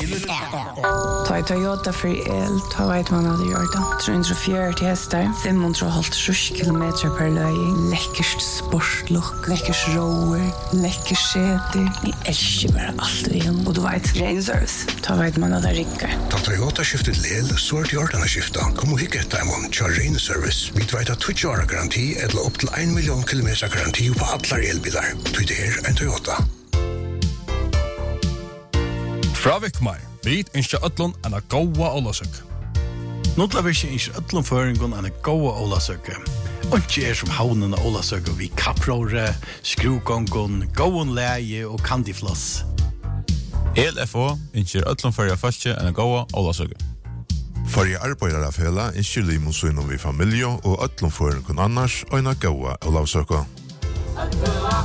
Ta Toyota för el, ta vet man hade gjort det. 340 hästar, 550 kilometer per löjning. Läckert sportlook, läckert rower, läckert säte. Vi älskar bara allt vi har. Och du vet, Rain Service, ta vet man hade rickar. Ta Toyota skiftet lel, så är det gjort att skifta. Kom och hicka ett diamond, kör Rain Service. Vi vet att 20 år garanti eller upp till 1 miljon kilometer garanti på alla elbilar. Det är en Toyota. Fravik mig, vid inte ötlun en a goa olasök. Notlavirsi ikke öllum føringun en goa olasøke. Og ikke som havnen av olasøke vi kapprore, skruvgongon, goen leie og kandifloss. LFO ikke ötlun fyrir falskje en a goa olasök. Fyrir arbeidarafela ikke limonsunnen vi familie og öllum føringun annars og en goa olasøke.